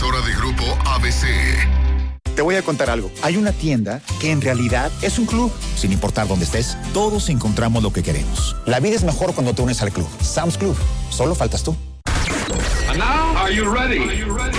presentadora de Grupo ABC. Te voy a contar algo. Hay una tienda que en realidad es un club. Sin importar dónde estés, todos encontramos lo que queremos. La vida es mejor cuando te unes al club. Sam's Club. Solo faltas tú. And now, are you ready?